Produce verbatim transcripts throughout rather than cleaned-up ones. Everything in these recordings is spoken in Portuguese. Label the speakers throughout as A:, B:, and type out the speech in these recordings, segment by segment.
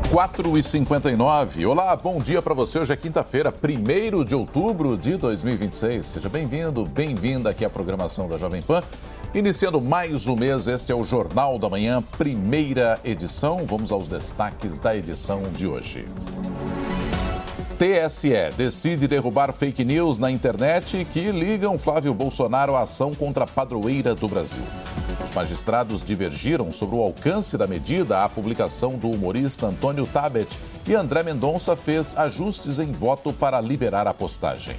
A: quatro e cinquenta e nove. Olá, bom dia para você. Hoje é quinta-feira, primeiro de outubro de dois mil e vinte e seis. Seja bem-vindo, bem-vinda aqui à programação da Jovem Pan. Iniciando mais um mês, este é o Jornal da Manhã, primeira edição. Vamos aos destaques da edição de hoje. T S E decide derrubar fake news na internet que ligam Flávio Bolsonaro à ação contra a padroeira do Brasil. Os magistrados divergiram sobre o alcance da medida à publicação do humorista Antônio Tabet e André Mendonça fez ajustes em voto para liberar a postagem.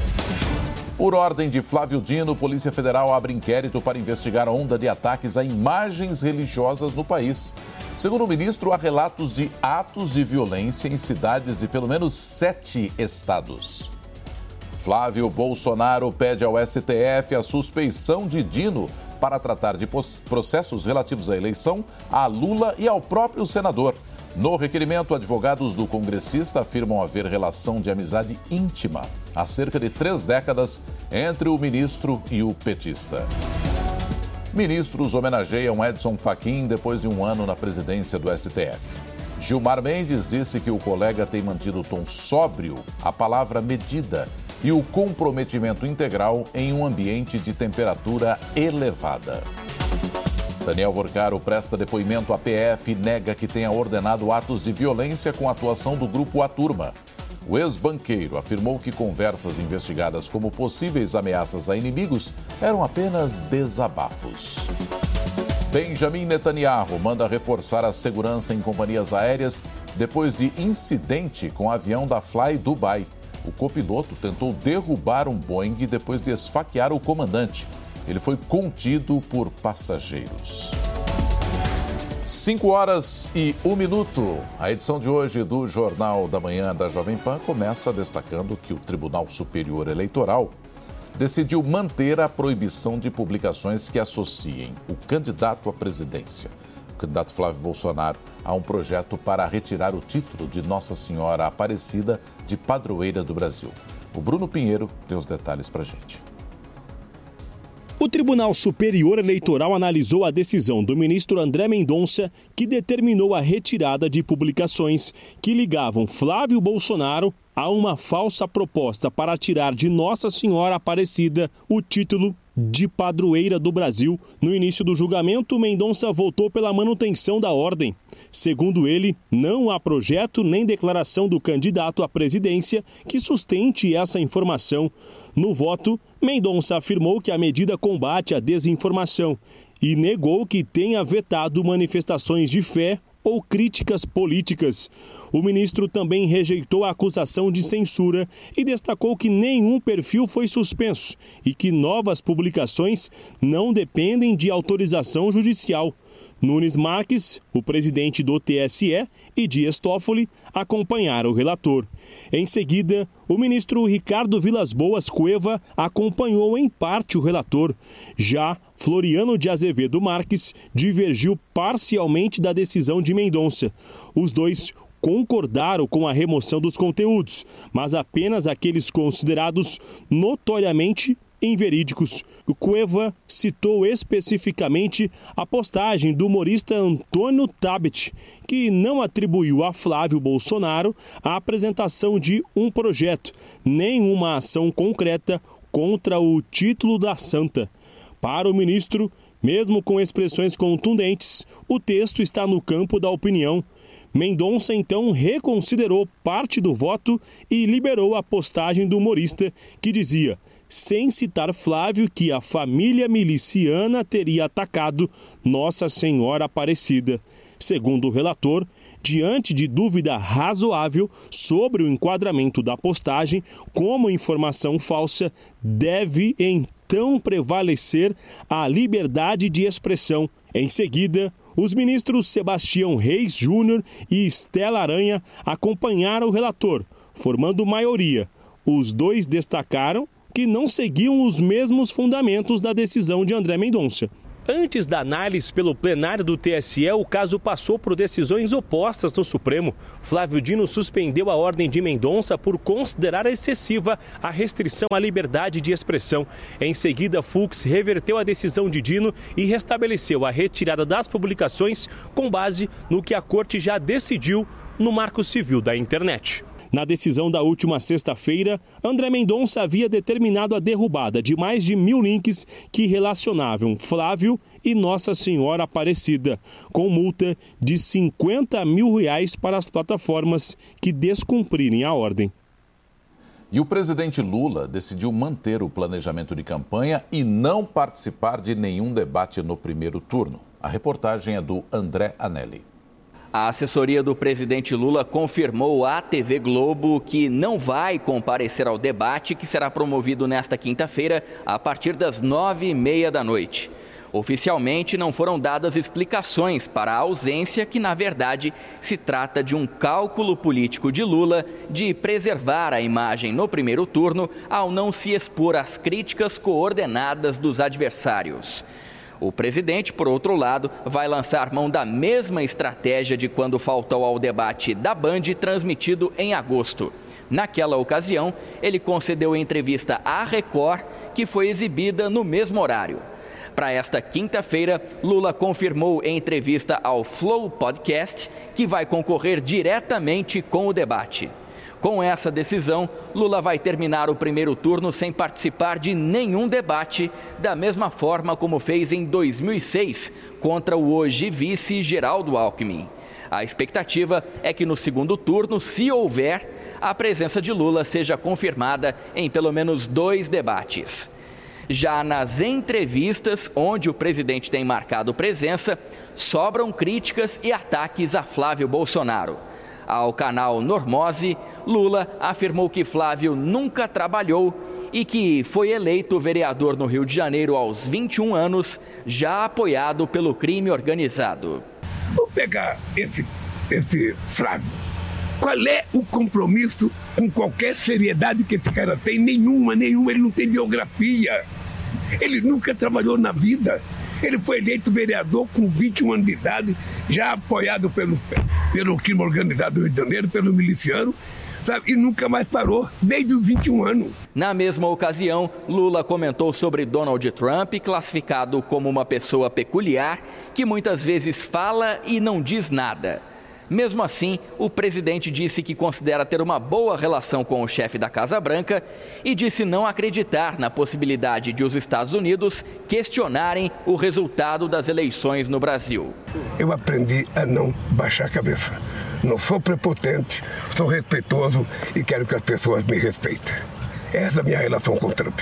A: Por ordem de Flávio Dino, Polícia Federal abre inquérito para investigar a onda de ataques a imagens religiosas no país. Segundo o ministro, há relatos de atos de violência em cidades de pelo menos sete estados. Flávio Bolsonaro pede ao S T F a suspeição de Dino para tratar de processos relativos à eleição, a Lula e ao próprio senador. No requerimento, advogados do congressista afirmam haver relação de amizade íntima há cerca de três décadas entre o ministro e o petista. Ministros homenageiam Edson Fachin depois de um ano na presidência do S T F. Gilmar Mendes disse que o colega tem mantido o tom sóbrio, a palavra medida e o comprometimento integral em um ambiente de temperatura elevada. Daniel Vorcaro presta depoimento à P F e nega que tenha ordenado atos de violência com a atuação do grupo A Turma. O ex-banqueiro afirmou que conversas investigadas como possíveis ameaças a inimigos eram apenas desabafos. Benjamin Netanyahu manda reforçar a segurança em companhias aéreas depois de incidente com o avião da Fly Dubai. O copiloto tentou derrubar um Boeing depois de esfaquear o comandante. Ele foi contido por passageiros. Cinco horas e um minuto. A edição de hoje do Jornal da Manhã da Jovem Pan começa destacando que o Tribunal Superior Eleitoral decidiu manter a proibição de publicações que associem o candidato à presidência, o candidato Flávio Bolsonaro, a um projeto para retirar o título de Nossa Senhora Aparecida de padroeira do Brasil. O Bruno Pinheiro tem os detalhes para a gente.
B: O Tribunal Superior Eleitoral analisou a decisão do ministro André Mendonça, que determinou a retirada de publicações que ligavam Flávio Bolsonaro a uma falsa proposta para tirar de Nossa Senhora Aparecida o título de padroeira do Brasil. No início do julgamento, Mendonça votou pela manutenção da ordem. Segundo ele, não há projeto nem declaração do candidato à presidência que sustente essa informação. No voto, Mendonça afirmou que a medida combate a desinformação e negou que tenha vetado manifestações de fé ou críticas políticas. O ministro também rejeitou a acusação de censura e destacou que nenhum perfil foi suspenso e que novas publicações não dependem de autorização judicial. Nunes Marques, o presidente do T S E, e Dias Toffoli acompanharam o relator. Em seguida, o ministro Ricardo Vilas Boas Cueva acompanhou em parte o relator. Já Floriano de Azevedo Marques divergiu parcialmente da decisão de Mendonça. Os dois concordaram com a remoção dos conteúdos, mas apenas aqueles considerados notoriamente inverídicos. O Cueva citou especificamente a postagem do humorista Antônio Tabet, que não atribuiu a Flávio Bolsonaro a apresentação de um projeto, nem uma ação concreta contra o título da santa. Para o ministro, mesmo com expressões contundentes, o texto está no campo da opinião. Mendonça então reconsiderou parte do voto e liberou a postagem do humorista, que dizia, sem citar Flávio, que a família miliciana teria atacado Nossa Senhora Aparecida. Segundo o relator, diante de dúvida razoável sobre o enquadramento da postagem como informação falsa, deve então prevalecer a liberdade de expressão. Em seguida, os ministros Sebastião Reis Júnior e Estela Aranha acompanharam o relator, formando maioria. Os dois destacaram que não seguiam os mesmos fundamentos da decisão de André Mendonça. Antes da análise pelo plenário do T S E, o caso passou por decisões opostas no Supremo. Flávio Dino suspendeu a ordem de Mendonça por considerar excessiva a restrição à liberdade de expressão. Em seguida, Fux reverteu a decisão de Dino e restabeleceu a retirada das publicações com base no que a corte já decidiu no Marco Civil da Internet. Na decisão da última sexta-feira, André Mendonça havia determinado a derrubada de mais de mil links que relacionavam Flávio e Nossa Senhora Aparecida, com multa de cinquenta mil reais para as plataformas que descumprirem a ordem.
A: E o presidente Lula decidiu manter o planejamento de campanha e não participar de nenhum debate no primeiro turno. A reportagem é do André Anelli.
C: A assessoria do presidente Lula confirmou à T V Globo que não vai comparecer ao debate que será promovido nesta quinta-feira a partir das nove e meia da noite. Oficialmente, não foram dadas explicações para a ausência, que, na verdade, se trata de um cálculo político de Lula de preservar a imagem no primeiro turno ao não se expor às críticas coordenadas dos adversários. O presidente, por outro lado, vai lançar mão da mesma estratégia de quando faltou ao debate da Band, transmitido em agosto. Naquela ocasião, ele concedeu entrevista à Record, que foi exibida no mesmo horário. Para esta quinta-feira, Lula confirmou em entrevista ao Flow Podcast que vai concorrer diretamente com o debate. Com essa decisão, Lula vai terminar o primeiro turno sem participar de nenhum debate, da mesma forma como fez em dois mil e seis contra o hoje vice Geraldo Alckmin. A expectativa é que no segundo turno, se houver, a presença de Lula seja confirmada em pelo menos dois debates. Já nas entrevistas, onde o presidente tem marcado presença, sobram críticas e ataques a Flávio Bolsonaro. Ao canal Normose, Lula afirmou que Flávio nunca trabalhou e que foi eleito vereador no Rio de Janeiro aos vinte e um anos, já apoiado pelo crime organizado.
D: Vou pegar esse, esse Flávio. Qual é o compromisso com qualquer seriedade que esse cara tem? Nenhuma, nenhuma. Ele não tem biografia. Ele nunca trabalhou na vida. Ele foi eleito vereador com vinte e um anos de idade, já apoiado pelo, pelo crime organizado do Rio de Janeiro, pelo miliciano, sabe? E nunca mais parou, desde os vinte e um anos.
C: Na mesma ocasião, Lula comentou sobre Donald Trump, classificado como uma pessoa peculiar, que muitas vezes fala e não diz nada. Mesmo assim, o presidente disse que considera ter uma boa relação com o chefe da Casa Branca e disse não acreditar na possibilidade de os Estados Unidos questionarem o resultado das eleições no Brasil.
D: Eu aprendi a não baixar a cabeça. Não sou prepotente, sou respeitoso e quero que as pessoas me respeitem. Essa é a minha relação com o Trump.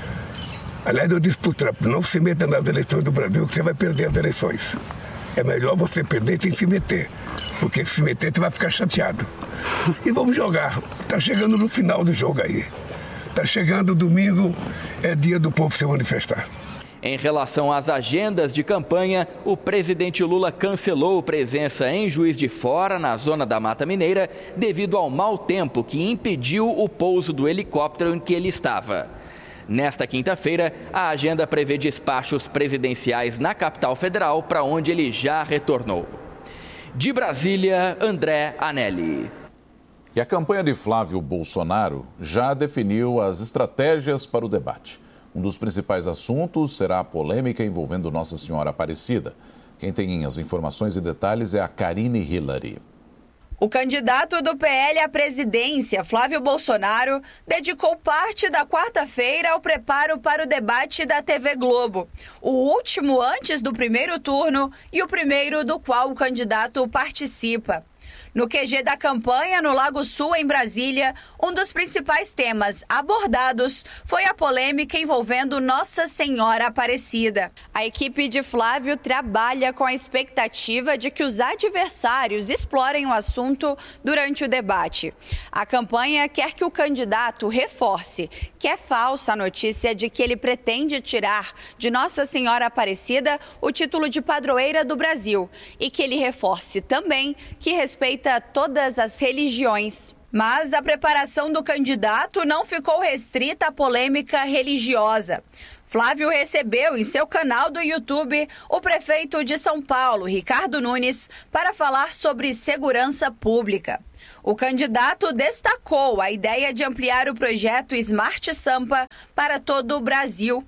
D: Aliás, eu disse para o Trump, não se meta nas eleições do Brasil que você vai perder as eleições. É melhor você perder sem se meter, porque se meter você vai ficar chateado. E vamos jogar. Tá chegando no final do jogo aí. Tá chegando domingo, é dia do povo se manifestar.
C: Em relação às agendas de campanha, o presidente Lula cancelou presença em Juiz de Fora, na zona da Mata Mineira, devido ao mau tempo que impediu o pouso do helicóptero em que ele estava. Nesta quinta-feira, a agenda prevê despachos presidenciais na capital federal, para onde ele já retornou. De Brasília, André Anelli.
A: E a campanha de Flávio Bolsonaro já definiu as estratégias para o debate. Um dos principais assuntos será a polêmica envolvendo Nossa Senhora Aparecida. Quem tem as informações e detalhes é a Karine Hillary.
E: O candidato do P L à presidência, Flávio Bolsonaro, dedicou parte da quarta-feira ao preparo para o debate da T V Globo, o último antes do primeiro turno e o primeiro do qual o candidato participa. No Q G da campanha, no Lago Sul, em Brasília, um dos principais temas abordados foi a polêmica envolvendo Nossa Senhora Aparecida. A equipe de Flávio trabalha com a expectativa de que os adversários explorem o assunto durante o debate. A campanha quer que o candidato reforce que é falsa a notícia de que ele pretende tirar de Nossa Senhora Aparecida o título de padroeira do Brasil e que ele reforce também que respeita todas as religiões. Mas a preparação do candidato não ficou restrita à polêmica religiosa. Flávio recebeu em seu canal do YouTube o prefeito de São Paulo, Ricardo Nunes, para falar sobre segurança pública. O candidato destacou a ideia de ampliar o projeto Smart Sampa para todo o Brasil.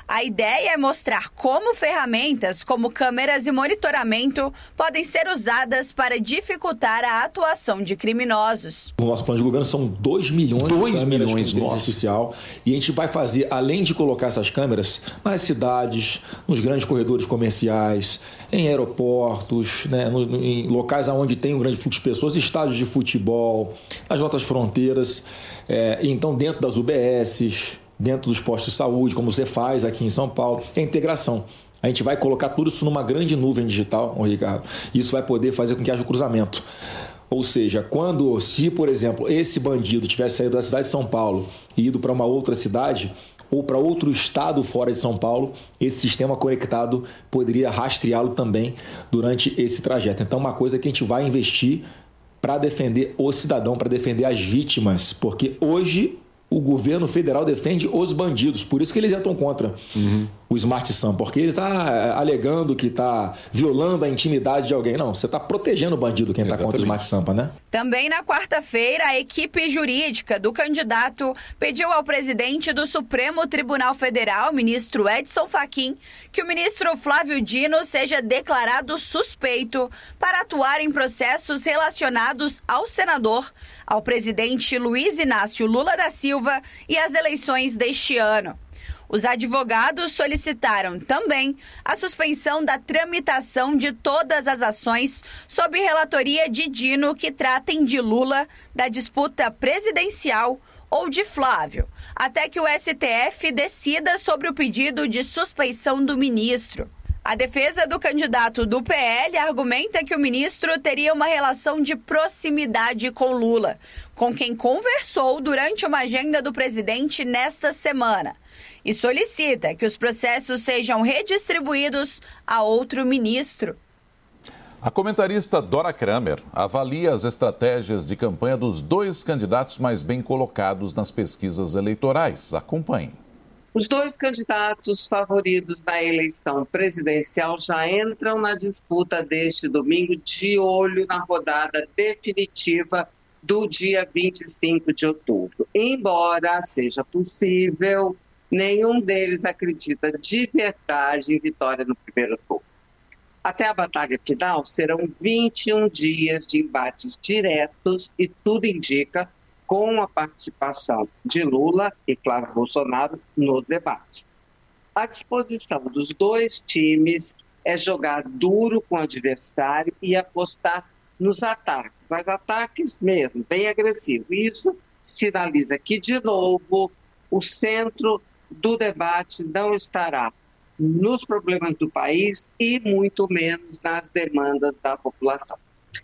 E: A ideia é mostrar como ferramentas como câmeras e monitoramento podem ser usadas para dificultar a atuação de criminosos.
F: O nosso plano de governo são dois milhões de câmeras milhões de inteligência artificial, e a gente vai fazer, além de colocar essas câmeras nas cidades, nos grandes corredores comerciais, em aeroportos, né, no, em locais onde tem um grande fluxo de pessoas, estádios de futebol, as nossas fronteiras, é, então dentro das U B Ss, dentro dos postos de saúde, como você faz aqui em São Paulo, é a integração. A gente vai colocar tudo isso numa grande nuvem digital, Ricardo. Isso vai poder fazer com que haja o cruzamento. Ou seja, quando, se, por exemplo, esse bandido tivesse saído da cidade de São Paulo e ido para uma outra cidade ou para outro estado fora de São Paulo, esse sistema conectado poderia rastreá-lo também durante esse trajeto. Então, uma coisa que a gente vai investir para defender o cidadão, para defender as vítimas, porque hoje o governo federal defende os bandidos, por isso que eles entram contra uhum. o Smart Sam, porque ele está alegando que está violando a intimidade de alguém. Não, você está protegendo o bandido, quem está contra o Smart Sampa, né?
E: Também na quarta-feira, a equipe jurídica do candidato pediu ao presidente do Supremo Tribunal Federal, ministro Edson Fachin, que o ministro Flávio Dino seja declarado suspeito para atuar em processos relacionados ao senador, ao presidente Luiz Inácio Lula da Silva e às eleições deste ano. Os advogados solicitaram também a suspensão da tramitação de todas as ações sob relatoria de Dino que tratem de Lula, da disputa presidencial ou de Flávio, até que o S T F decida sobre o pedido de suspeição do ministro. A defesa do candidato do P L argumenta que o ministro teria uma relação de proximidade com Lula, com quem conversou durante uma agenda do presidente nesta semana, e solicita que os processos sejam redistribuídos a outro ministro.
A: A comentarista Dora Kramer avalia as estratégias de campanha dos dois candidatos mais bem colocados nas pesquisas eleitorais. Acompanhe.
G: Os dois candidatos favoritos na eleição presidencial já entram na disputa deste domingo de olho na rodada definitiva do dia vinte e cinco de outubro. Embora seja possível, nenhum deles acredita de verdade em vitória no primeiro turno. Até a batalha final serão vinte e um dias de embates diretos e tudo indica com a participação de Lula e Flávio Bolsonaro nos debates. A disposição dos dois times é jogar duro com o adversário e apostar nos ataques, mas ataques mesmo, bem agressivos. Isso sinaliza que, de novo, o centro do debate não estará nos problemas do país e muito menos nas demandas da população.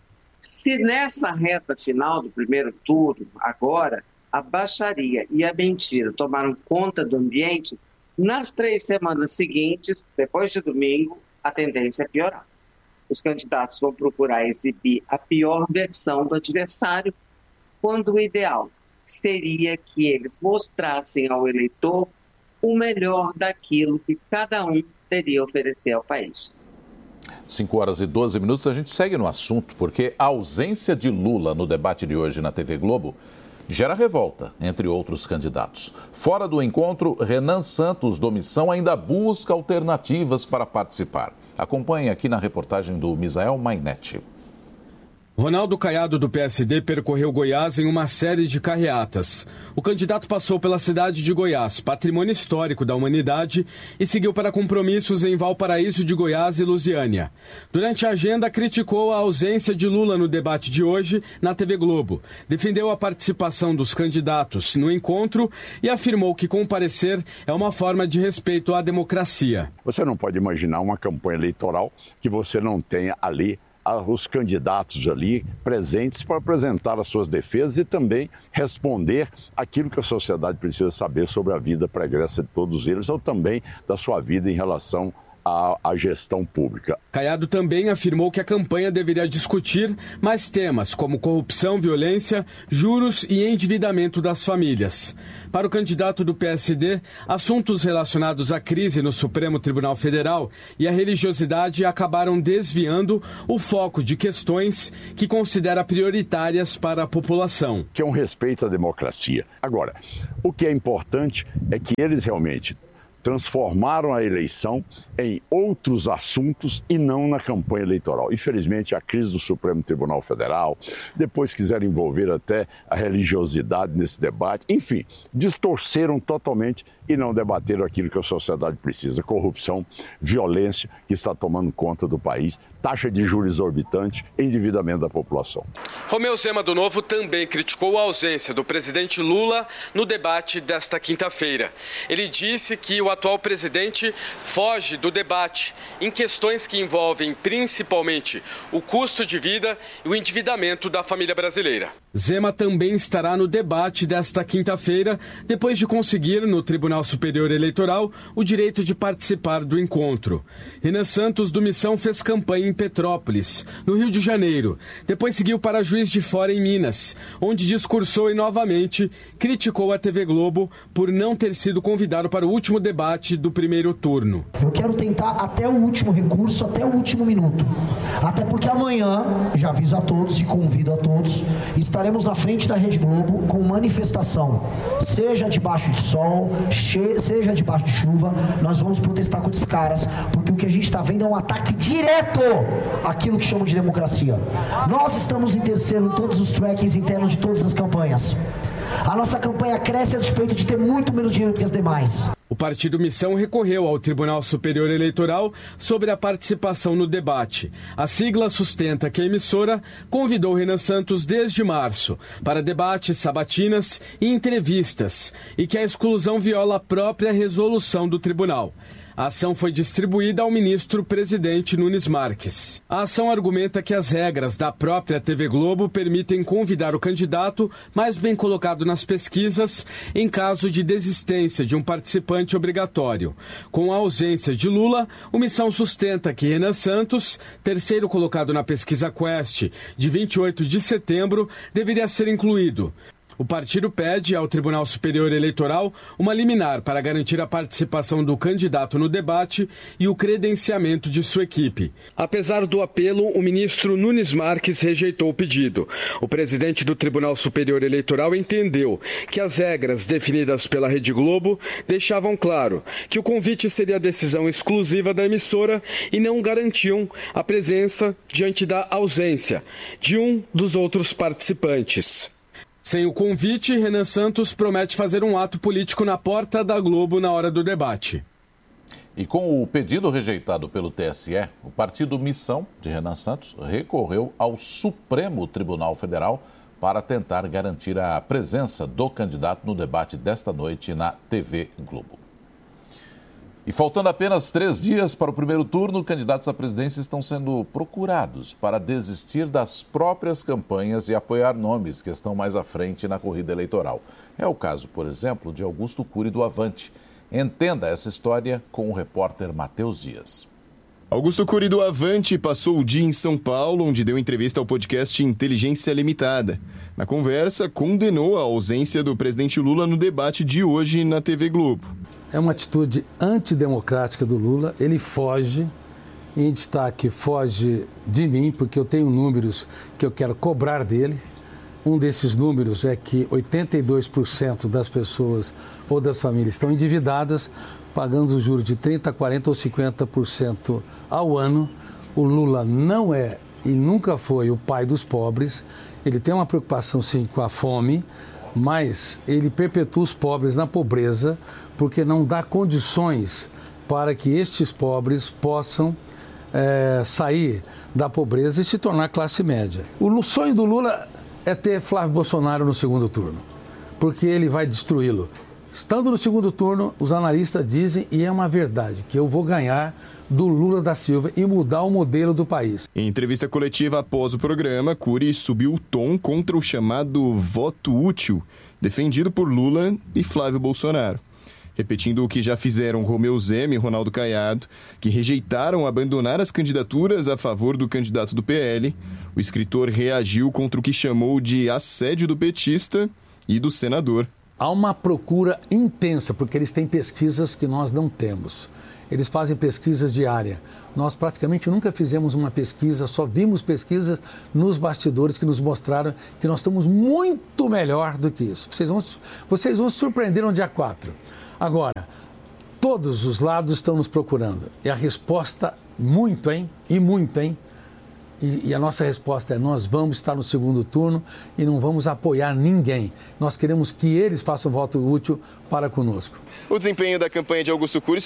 G: Se nessa reta final do primeiro turno, agora, a baixaria e a mentira tomaram conta do ambiente, nas três semanas seguintes, depois de domingo, a tendência é piorar. Os candidatos vão procurar exibir a pior versão do adversário, quando o ideal seria que eles mostrassem ao eleitor o melhor daquilo que cada um teria a oferecer ao país.
A: cinco horas e doze minutos, a gente segue no assunto, porque a ausência de Lula no debate de hoje na T V Globo gera revolta entre outros candidatos. Fora do encontro, Renan Santos, do Missão, ainda busca alternativas para participar. Acompanhe aqui na reportagem do Misael Mainetti.
H: Ronaldo Caiado, do P S D, percorreu Goiás em uma série de carreatas. O candidato passou pela cidade de Goiás, patrimônio histórico da humanidade, e seguiu para compromissos em Valparaíso de Goiás e Lusiânia. Durante a agenda, criticou a ausência de Lula no debate de hoje na T V Globo. Defendeu a participação dos candidatos no encontro e afirmou que comparecer é uma forma de respeito à democracia.
I: Você não pode imaginar uma campanha eleitoral que você não tenha ali os candidatos ali presentes para apresentar as suas defesas e também responder aquilo que a sociedade precisa saber sobre a vida pregressa de todos eles ou também da sua vida em relação à, à gestão pública.
H: Caiado também afirmou que a campanha deveria discutir mais temas como corrupção, violência, juros e endividamento das famílias. Para o candidato do P S D, assuntos relacionados à crise no Supremo Tribunal Federal e à religiosidade acabaram desviando o foco de questões que considera prioritárias para a população.
I: Que é um respeito à democracia. Agora, o que é importante é que eles realmente transformaram a eleição em outros assuntos e não na campanha eleitoral. Infelizmente, a crise do Supremo Tribunal Federal, depois quiseram envolver até a religiosidade nesse debate, enfim, distorceram totalmente e não debateram aquilo que a sociedade precisa: corrupção, violência que está tomando conta do país, taxa de juros exorbitante, endividamento da população.
H: Romeu Zema do Novo também criticou a ausência do presidente Lula no debate desta quinta-feira. Ele disse que o atual presidente foge do debate em questões que envolvem principalmente o custo de vida e o endividamento da família brasileira. Zema também estará no debate desta quinta-feira, depois de conseguir no Tribunal Superior Eleitoral o direito de participar do encontro. Renan Santos, do Missão, fez campanha em Petrópolis, no Rio de Janeiro. Depois seguiu para Juiz de Fora, em Minas, onde discursou e novamente criticou a T V Globo por não ter sido convidado para o último debate do primeiro turno.
J: Eu quero tentar até o último recurso, até o último minuto. Até porque amanhã, já aviso a todos e convido a todos, estaremos na frente da Rede Globo com manifestação, seja debaixo de sol, seja debaixo de chuva. Nós vamos protestar com esses caras, porque o que a gente está vendo é um ataque direto àquilo que chamam de democracia. Nós estamos em terceiro em todos os trackings internos de todas as campanhas. A nossa campanha cresce a despeito de ter muito menos dinheiro que as demais.
H: O Partido Missão recorreu ao Tribunal Superior Eleitoral sobre a participação no debate. A sigla sustenta que a emissora convidou Renan Santos desde março para debates, sabatinas e entrevistas, e que a exclusão viola a própria resolução do tribunal. A ação foi distribuída ao ministro-presidente Nunes Marques. A ação argumenta que as regras da própria T V Globo permitem convidar o candidato mais bem colocado nas pesquisas em caso de desistência de um participante obrigatório. Com a ausência de Lula, o Missão sustenta que Renan Santos, terceiro colocado na pesquisa Quest de vinte e oito de setembro, deveria ser incluído. O partido pede ao Tribunal Superior Eleitoral uma liminar para garantir a participação do candidato no debate e o credenciamento de sua equipe. Apesar do apelo, o ministro Nunes Marques rejeitou o pedido. O presidente do Tribunal Superior Eleitoral entendeu que as regras definidas pela Rede Globo deixavam claro que o convite seria decisão exclusiva da emissora e não garantiam a presença diante da ausência de um dos outros participantes. Sem o convite, Renan Santos promete fazer um ato político na porta da Globo na hora do debate.
A: E com o pedido rejeitado pelo T S E, o partido Missão de Renan Santos recorreu ao Supremo Tribunal Federal para tentar garantir a presença do candidato no debate desta noite na T V Globo. E faltando apenas três dias para o primeiro turno, candidatos à presidência estão sendo procurados para desistir das próprias campanhas e apoiar nomes que estão mais à frente na corrida eleitoral. É o caso, por exemplo, de Augusto Cury do Avante. Entenda essa história com o repórter Matheus Dias.
K: Augusto Cury do Avante passou o dia em São Paulo, onde deu entrevista ao podcast Inteligência Limitada. Na conversa, condenou a ausência do presidente Lula no debate de hoje na T V Globo.
L: É uma atitude antidemocrática do Lula, ele foge, em destaque, foge de mim, porque eu tenho números que eu quero cobrar dele. Um desses números é que oitenta e dois por cento das pessoas ou das famílias estão endividadas, pagando os juros de trinta por cento, quarenta por cento ou cinquenta por cento ao ano. O Lula não é e nunca foi o pai dos pobres, ele tem uma preocupação sim com a fome, mas ele perpetua os pobres na pobreza, porque não dá condições para que estes pobres possam é, sair da pobreza e se tornar classe média. O sonho do Lula é ter Flávio Bolsonaro no segundo turno, porque ele vai destruí-lo. Estando no segundo turno, os analistas dizem, e é uma verdade, que eu vou ganhar do Lula da Silva e mudar o modelo do país.
K: Em entrevista coletiva após o programa, Cury subiu o tom contra o chamado voto útil, defendido por Lula e Flávio Bolsonaro. Repetindo o que já fizeram Romeu Zema e Ronaldo Caiado, que rejeitaram abandonar as candidaturas a favor do candidato do P L, o escritor reagiu contra o que chamou de assédio do petista e do senador.
L: Há uma procura intensa, porque eles têm pesquisas que nós não temos. Eles fazem pesquisas diárias. Nós praticamente nunca fizemos uma pesquisa, só vimos pesquisas nos bastidores que nos mostraram que nós estamos muito melhor do que isso. Vocês vão, vocês vão se surpreender no dia quatro. Agora, todos os lados estão nos procurando. E a resposta, muito, hein? E muito, hein? E, e a nossa resposta é: nós vamos estar no segundo turno e não vamos apoiar ninguém. Nós queremos que eles façam voto útil para conosco.
M: O desempenho da campanha de Augusto Cury